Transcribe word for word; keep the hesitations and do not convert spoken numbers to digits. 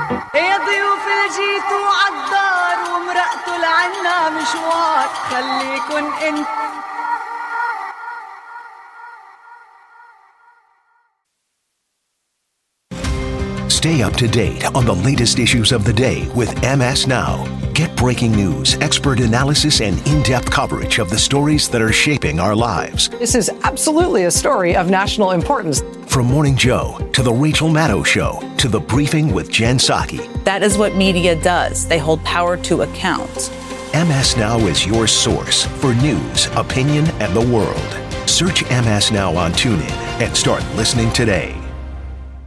يا ضيوف الجيتوا عالدار ومرقتوا لعنا مشوار خليكن انت. Stay up to date on the latest issues of the day with M S Now. Get breaking news, expert analysis, and in-depth coverage of the stories that are shaping our lives. This is absolutely a story of national importance. From Morning Joe to The Rachel Maddow Show to The Briefing with Jen Psaki. That is what media does. They hold power to account. M S Now is your source for news, opinion, and the world. Search M S Now on TuneIn and start listening today.